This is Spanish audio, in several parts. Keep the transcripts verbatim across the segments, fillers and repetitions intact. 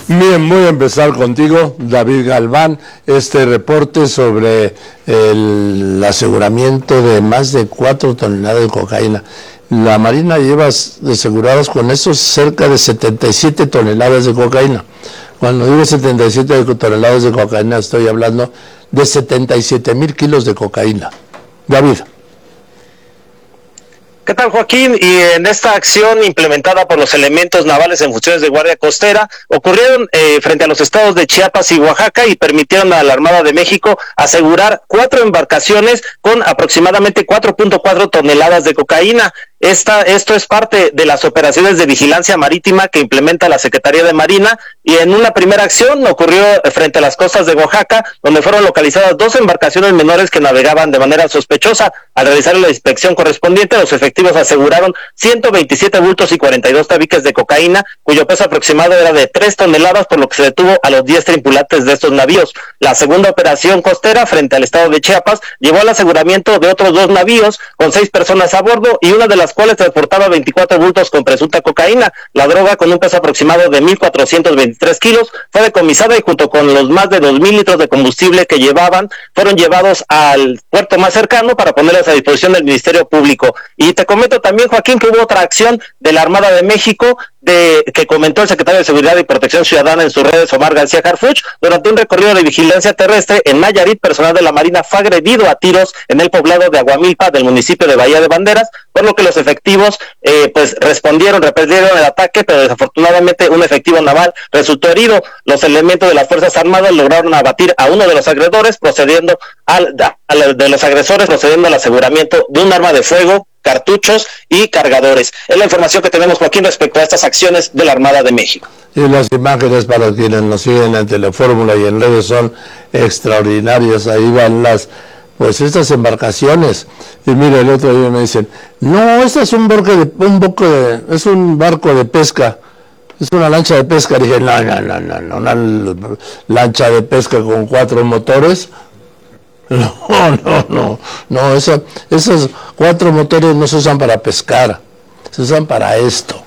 Bien, voy a empezar contigo, David Galván, este reporte sobre el aseguramiento de más de cuatro toneladas de cocaína. La Marina lleva asegurados con esos cerca de setenta y siete toneladas de cocaína. Cuando digo setenta y siete toneladas de cocaína, estoy hablando de setenta y siete mil kilos de cocaína. David. ¿Qué tal, Joaquín? Y en esta acción implementada por los elementos navales en funciones de guardia costera, ocurrieron eh, frente a los estados de Chiapas y Oaxaca y permitieron a la Armada de México asegurar cuatro embarcaciones con aproximadamente cuatro punto cuatro toneladas de cocaína. Esta, esto es parte de las operaciones de vigilancia marítima que implementa la Secretaría de Marina, y en una primera acción ocurrió frente a las costas de Oaxaca, donde fueron localizadas dos embarcaciones menores que navegaban de manera sospechosa. Al realizar la inspección correspondiente, los efectivos aseguraron ciento veintisiete bultos y cuarenta y dos tabiques de cocaína, cuyo peso aproximado era de tres toneladas, por lo que se detuvo a los diez tripulantes de estos navíos. La segunda operación costera frente al estado de Chiapas llevó al aseguramiento de otros dos navíos con seis personas a bordo, y una de las cuales transportaba veinticuatro bultos con presunta cocaína. La droga, con un peso aproximado de mil cuatrocientos veintitrés kilos, fue decomisada y junto con los más de dos mil litros de combustible que llevaban, fueron llevados al puerto más cercano para ponerlos a disposición del Ministerio Público. Y te comento también, Joaquín, que hubo otra acción de la Armada de México de que comentó el secretario de Seguridad y Protección Ciudadana en sus redes, Omar García Harfuch. Durante un recorrido de vigilancia terrestre en Nayarit, personal de la Marina fue agredido a tiros en el poblado de Aguamilpa del municipio de Bahía de Banderas, por lo que los efectivos eh, pues respondieron, repelieron el ataque, pero desafortunadamente un efectivo naval resultó herido. Los elementos de las Fuerzas Armadas lograron abatir a uno de los agredores, procediendo al, al de los agresores, procediendo al aseguramiento de un arma de fuego, cartuchos y cargadores. Es la información que tenemos, Joaquín, respecto a estas acciones de la Armada de México. Y las imágenes para quienes nos siguen en Telefórmula y en redes son extraordinarias. Ahí van las, pues estas embarcaciones. Y mira, el otro día me dicen, no, este es un barco de, un barco de, es un barco de pesca. Es una lancha de pesca. Y dije, no, no, no, no, no, una lancha de pesca con cuatro motores. No, no, no, no, esa, esos cuatro motores no se usan para pescar, se usan para esto,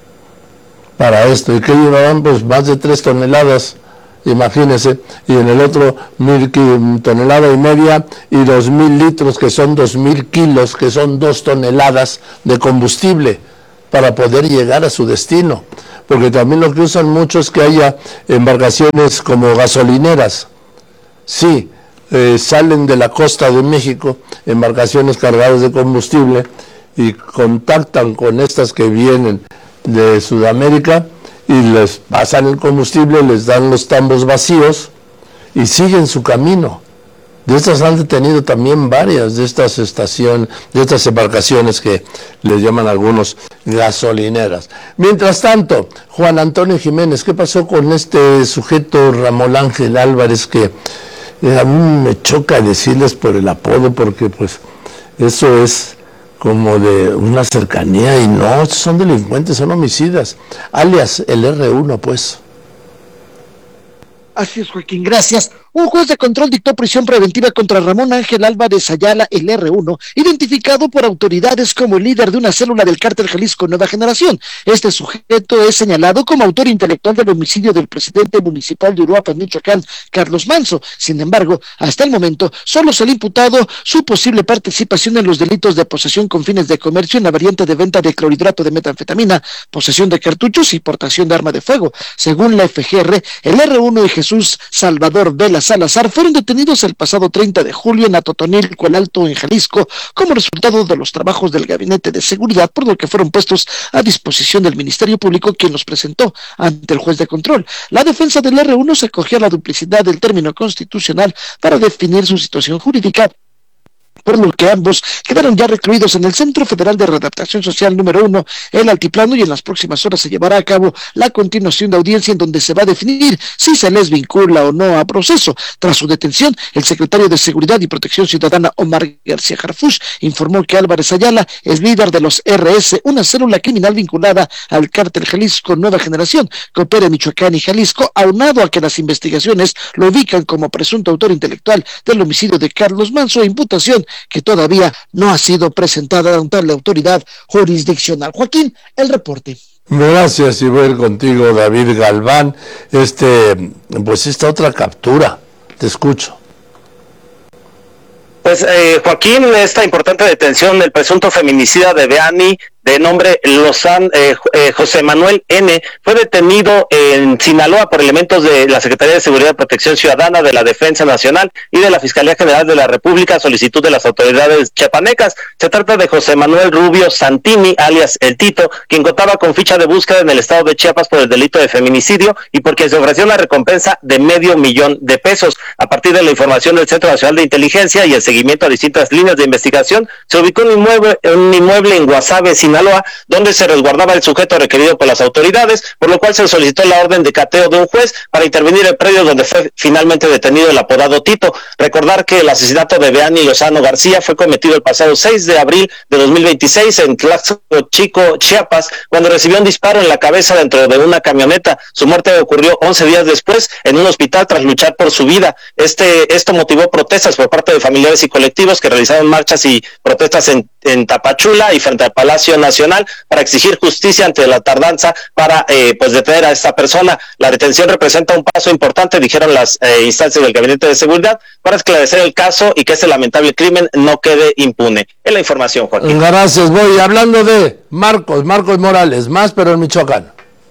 para esto, y que llevaban pues más de tres toneladas, imagínense, y en el otro mil tonelada y media y dos mil litros, que son dos mil kilos, que son dos toneladas de combustible para poder llegar a su destino, porque también lo que usan mucho es que haya embarcaciones como gasolineras, sí. Eh, salen de la costa de México embarcaciones cargadas de combustible y contactan con estas que vienen de Sudamérica y les pasan el combustible, les dan los tambos vacíos y siguen su camino. De estas han detenido también varias de estas estaciones, de estas embarcaciones que les llaman algunos gasolineras. Mientras tanto, Juan Antonio Jiménez, ¿qué pasó con este sujeto Ramón Ángel Álvarez que a mí me choca decirles por el apodo, porque pues eso es como de una cercanía, y no, son delincuentes, son homicidas, alias el erre uno, pues. Así es, Joaquín, gracias. Un juez de control dictó prisión preventiva contra Ramón Ángel Álvarez Ayala, el erre uno, identificado por autoridades como líder de una célula del cártel Jalisco Nueva Generación. Este sujeto es señalado como autor intelectual del homicidio del presidente municipal de Uruapan, Michoacán, Carlos Manso. Sin embargo, hasta el momento, solo se le ha imputado su posible participación en los delitos de posesión con fines de comercio en la variante de venta de clorhidrato de metanfetamina, posesión de cartuchos y portación de arma de fuego. Según la efe ge erre, el erre uno y Jesús Salvador Vela Salazar fueron detenidos el pasado treinta de julio en Atotonilco, el Alto, en Jalisco, como resultado de los trabajos del Gabinete de Seguridad, por lo que fueron puestos a disposición del Ministerio Público, quien los presentó ante el juez de control. La defensa del erre uno se acogió a la duplicidad del término constitucional para definir su situación jurídica, por lo que ambos quedaron ya recluidos en el Centro Federal de Readaptación Social número uno, el Altiplano, y en las próximas horas se llevará a cabo la continuación de audiencia en donde se va a definir si se les vincula o no a proceso. Tras su detención, el secretario de Seguridad y Protección Ciudadana, Omar García Harfuch, informó que Álvarez Ayala es líder de los erre ese, una célula criminal vinculada al cártel Jalisco Nueva Generación, que opera en Michoacán y Jalisco, aunado a que las investigaciones lo ubican como presunto autor intelectual del homicidio de Carlos Manso, e imputación que todavía no ha sido presentada ante la autoridad jurisdiccional. Joaquín, el reporte. Gracias, y voy a ir contigo, David Galván. Este, pues esta otra captura, te escucho. Pues eh, Joaquín, esta importante detención del presunto feminicida de Beani, de nombre Lozán, eh, eh, José Manuel N., fue detenido en Sinaloa por elementos de la Secretaría de Seguridad y Protección Ciudadana, de la Defensa Nacional y de la Fiscalía General de la República a solicitud de las autoridades chiapanecas. Se trata de José Manuel Rubio Santini, alias El Tito, quien contaba con ficha de búsqueda en el estado de Chiapas por el delito de feminicidio y por quien se ofreció una recompensa de medio millón de pesos. A partir de la información del Centro Nacional de Inteligencia y el seguimiento a distintas líneas de investigación, se ubicó un inmueble, un inmueble en Guasave, Sinaloa, donde se resguardaba el sujeto requerido por las autoridades, por lo cual se solicitó la orden de cateo de un juez para intervenir en el predio donde fue finalmente detenido el apodado Tito. Recordar que el asesinato de Beani Lozano García fue cometido el pasado seis de abril de dos mil veintiséis en Tlaxco Chico, Chiapas, cuando recibió un disparo en la cabeza dentro de una camioneta. Su muerte ocurrió once días después en un hospital tras luchar por su vida. Este, esto motivó protestas por parte de familiares y colectivos que realizaron marchas y protestas en, en Tapachula y frente al Palacio Nacional para exigir justicia ante la tardanza para eh, pues detener a esta persona. La detención representa un paso importante, dijeron las eh, instancias del Gabinete de Seguridad, para esclarecer el caso y que este lamentable crimen no quede impune. Es la información, Joaquín. Gracias, voy hablando de Marcos, Marcos Morales, más pero en Michoacán.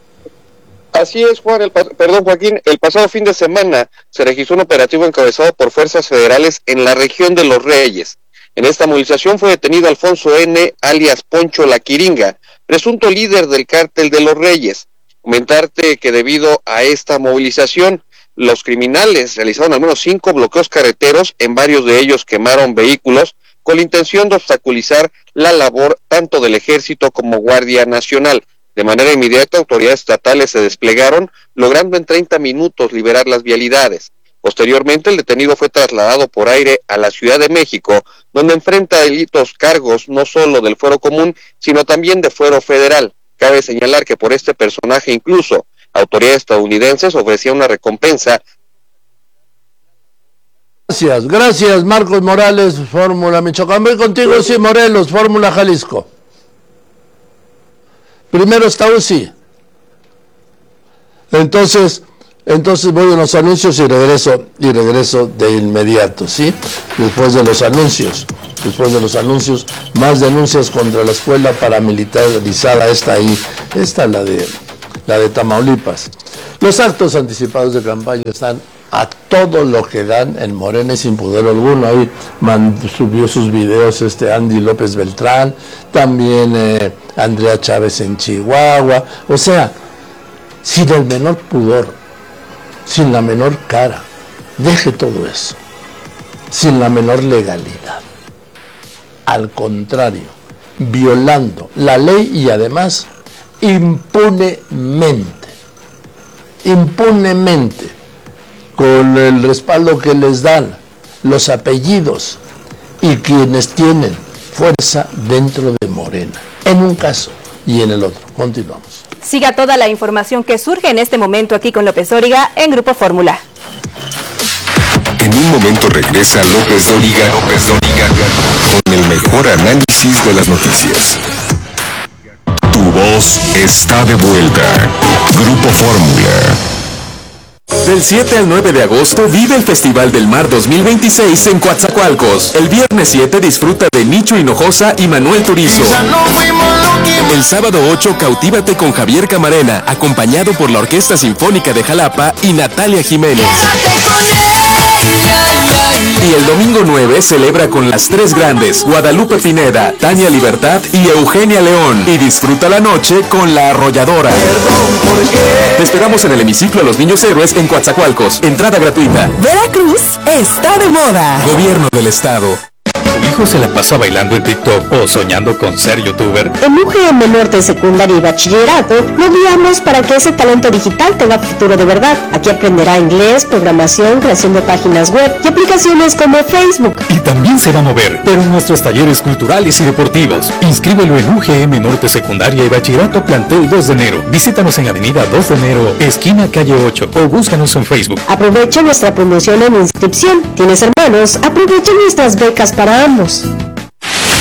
Así es, Juan, el, perdón, Joaquín, el pasado fin de semana se registró un operativo encabezado por fuerzas federales en la región de Los Reyes. En esta movilización fue detenido Alfonso N., alias Poncho La Quiringa, presunto líder del cártel de Los Reyes. Comentarte que debido a esta movilización, los criminales realizaron al menos cinco bloqueos carreteros, en varios de ellos quemaron vehículos, con la intención de obstaculizar la labor tanto del Ejército como Guardia Nacional. De manera inmediata, autoridades estatales se desplegaron, logrando en treinta minutos liberar las vialidades. Posteriormente, el detenido fue trasladado por aire a la Ciudad de México, donde enfrenta delitos cargos no solo del fuero común, sino también de fuero federal. Cabe señalar que por este personaje incluso autoridades estadounidenses ofrecían una recompensa. Gracias, gracias Marcos Morales, Fórmula Michoacán. Voy contigo, sí, Morelos, Fórmula Jalisco. Primero está U C I. Entonces... Entonces voy a los anuncios y regreso y regreso de inmediato, ¿sí? Después de los anuncios, después de los anuncios, más denuncias contra la escuela paramilitarizada, esta ahí, esta la de la de Tamaulipas. Los actos anticipados de campaña están a todo lo que dan en Morena y sin pudor alguno. Ahí man, subió sus videos este Andy López Beltrán, también eh, Andrea Chávez en Chihuahua, o sea, sin el menor pudor, sin la menor cara, deje todo eso, sin la menor legalidad. Al contrario, violando la ley y además impunemente, impunemente, con el respaldo que les dan los apellidos y quienes tienen fuerza dentro de Morena, en un caso y en el otro. Continuamos. Siga toda la información que surge en este momento aquí con López Dóriga en Grupo Fórmula. En un momento regresa López Dóriga, López Dóriga, con el mejor análisis de las noticias. Tu voz está de vuelta. Grupo Fórmula. Del siete al nueve de agosto vive el Festival del Mar dos mil veintiséis en Coatzacoalcos. El viernes siete disfruta de Nicho Hinojosa y Manuel Turizo. El sábado ocho cautívate con Javier Camarena, acompañado por la Orquesta Sinfónica de Jalapa y Natalia Jiménez. Y el domingo nueve celebra con las tres grandes, Guadalupe Pineda, Tania Libertad y Eugenia León. Y disfruta la noche con La Arrolladora. Te esperamos en el hemiciclo a los Niños Héroes en Coatzacoalcos. Entrada gratuita. Veracruz está de moda. Gobierno del Estado. ¿Tu hijo se la pasa bailando en TikTok o soñando con ser youtuber? En U G M Norte Secundaria y Bachillerato lo guiamos para que ese talento digital tenga futuro de verdad. Aquí aprenderá inglés, programación, creación de páginas web y aplicaciones como Facebook. Y también se va a mover, pero en nuestros talleres culturales y deportivos. Inscríbelo en U G M Norte Secundaria y Bachillerato Plantel dos de enero. Visítanos en Avenida dos de enero, esquina calle ocho, o búscanos en Facebook. Aprovecha nuestra promoción en inscripción. ¿Tienes hermanos? Aprovecha nuestras becas para ambos.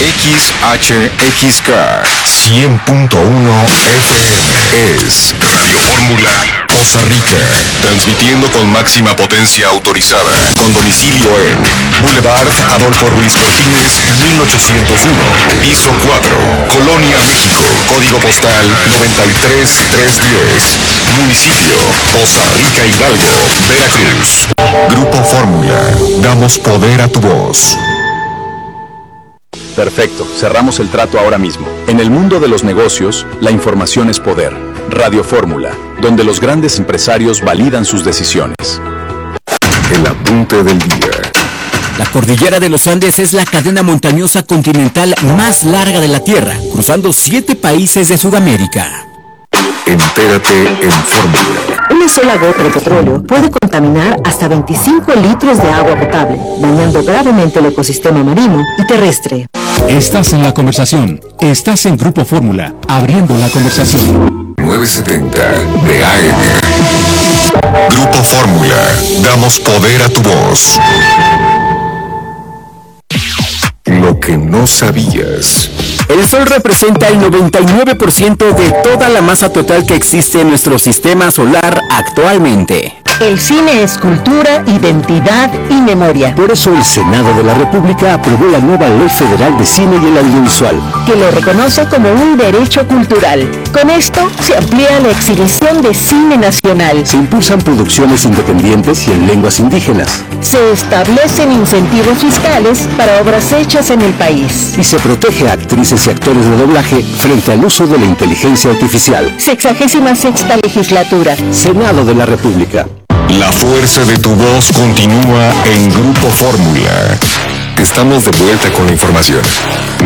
X H X K cien punto uno F M es Radio Fórmula Poza Rica, transmitiendo con máxima potencia autorizada, con domicilio en Boulevard Adolfo Ruiz Cortines, mil ochocientos uno, piso cuatro, Colonia, México, código postal noventa y tres mil trescientos diez, municipio Poza Rica, Hidalgo, Veracruz. Grupo Fórmula, damos poder a tu voz. Perfecto, cerramos el trato ahora mismo. En el mundo de los negocios, la información es poder. Radio Fórmula, donde los grandes empresarios validan sus decisiones. El apunte del día. La cordillera de los Andes es la cadena montañosa continental más larga de la Tierra, cruzando siete países de Sudamérica. Entérate en Fórmula. Una sola gota de petróleo puede contaminar hasta veinticinco litros de agua potable, dañando gravemente el ecosistema marino y terrestre. Estás en la conversación. Estás en Grupo Fórmula, abriendo la conversación. novecientos setenta de A M. Grupo Fórmula, damos poder a tu voz. Lo que no sabías. El Sol representa el noventa y nueve por ciento de toda la masa total que existe en nuestro sistema solar actualmente. El cine es cultura, identidad y memoria. Por eso el Senado de la República aprobó la nueva Ley Federal de Cine y el Audiovisual, que lo reconoce como un derecho cultural. Con esto se amplía la exhibición de cine nacional. Se impulsan producciones independientes y en lenguas indígenas. Se establecen incentivos fiscales para obras hechas en el país. Y se protege a actrices y actores de doblaje frente al uso de la inteligencia artificial. Sexagésima sexta legislatura. Senado de la República. La fuerza de tu voz continúa en Grupo Fórmula. Estamos de vuelta con la información.